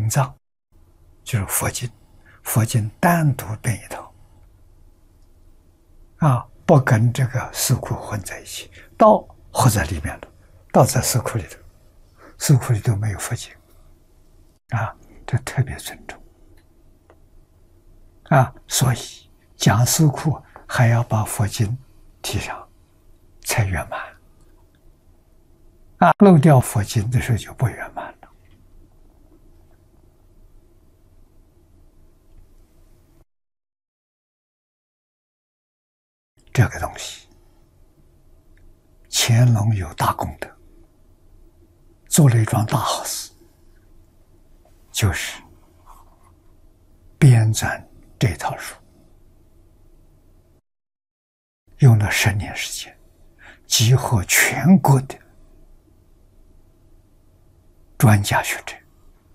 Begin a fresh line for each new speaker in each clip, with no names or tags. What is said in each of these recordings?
本藏就是佛经，佛经单独编一套，不跟这个四库混在一起，道合在里面了，道在四库里头，四库里头没有佛经，这特别尊重，所以讲四库还要把佛经提上，才圆满，漏掉佛经的时候就不圆满了。这个东西，乾隆有大功德，做了一桩大好事，就是编纂这套书，用了10年时间，集合全国的专家学者，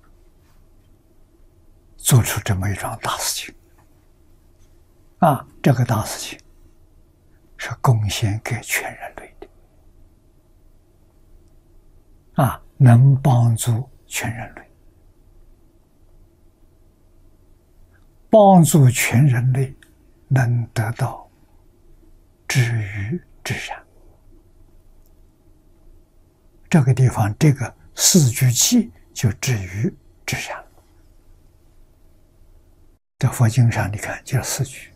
做出这么一桩大事情。这个大事情是贡献给全人类的，能帮助全人类，帮助全人类能得到知遇之善。这个地方，这个四句偈就知遇之善。在佛经上，你看就4句。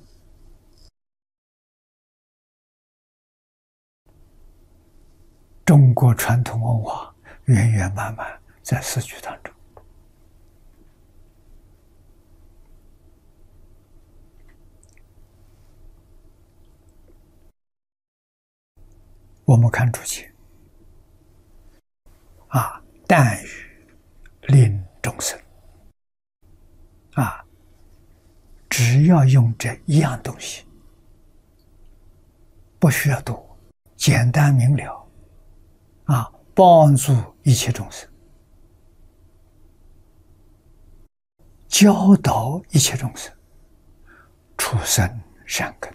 中国传统文化圆圆满满在4句当中。我们看注解，但欲令众生，只要用这一样东西，不需要多，简单明了，帮助一切众生，教导一切众生，出生善根。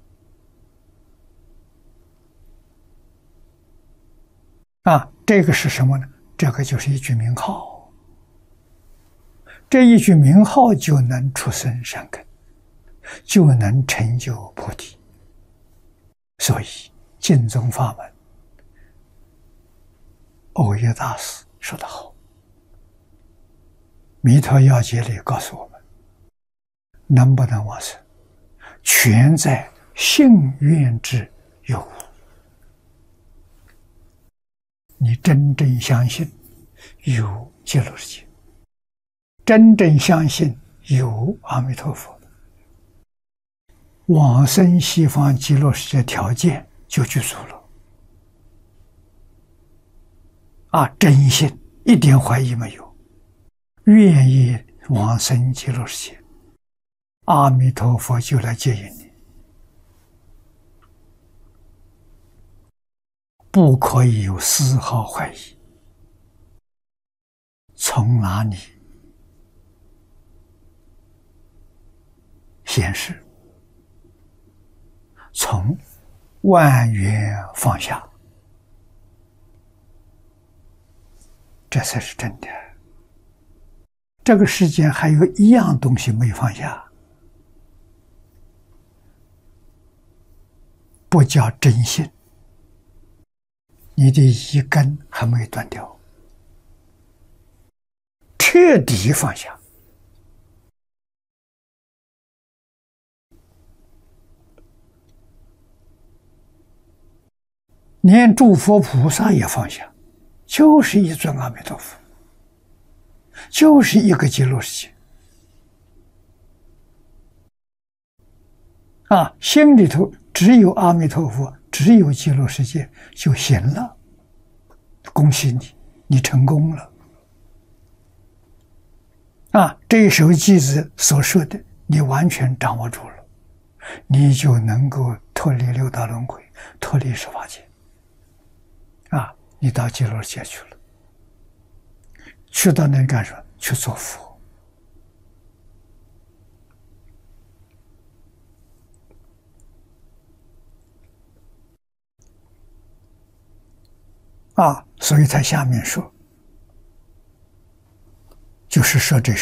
这个是什么呢？这个就是一句名号，这一句名号就能出生善根，就能成就菩提。所以净宗法门，耦约大师说得好，弥陀要解里告诉我们，能不能往生，全在信愿之有无。你真正相信有极乐世界，真正相信有阿弥陀佛，往生西方极乐世界条件就具足了。真信，一点怀疑没有，愿意往生极乐世界，阿弥陀佛就来接引你，不可以有丝毫怀疑。从哪里显示？从万缘放下，这才是真的。这个世间还有一样东西没放下，不叫真信，你的一根还没断掉，彻底放下。连诸佛菩萨也放下，就是一尊阿弥陀佛，就是一个极乐世界。心里头只有阿弥陀佛，只有极乐世界就行了。恭喜你，你成功了。这一首偈子所说的，你完全掌握住了，你就能够脱离六道轮回，脱离十法界。你到极乐世界去了，去到那干什么？去做佛。所以他下面说， 就是说这